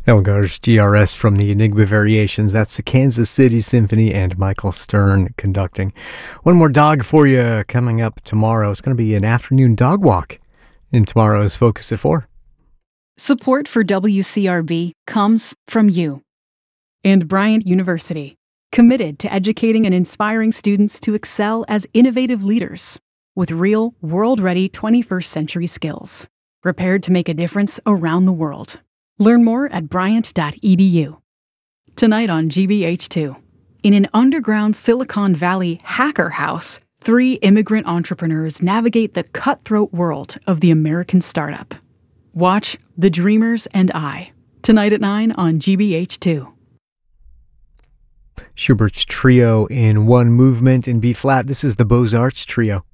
Elgar's GRS from the Enigma Variations. That's the Kansas City Symphony and Michael Stern conducting. One more dog for you coming up tomorrow. It's going to be an afternoon dog walk in tomorrow's Focus at 4. Support for WCRB comes from you. And Bryant University, committed to educating and inspiring students to excel as innovative leaders with real, world-ready 21st century skills, prepared to make a difference around the world. Learn more at bryant.edu. Tonight on GBH2, in an underground Silicon Valley hacker house, 3 immigrant entrepreneurs navigate the cutthroat world of the American startup. Watch The Dreamers and I, tonight at 9 on GBH2. Schubert's Trio in one movement in B-flat. This is the Beaux-Arts Trio.